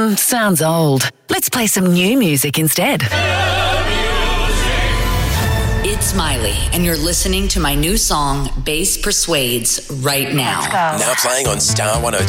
Sounds old. Let's play some new music instead. It's Miley, and you're listening to my new song, Bass Persuades, right now. Now playing on Star 102.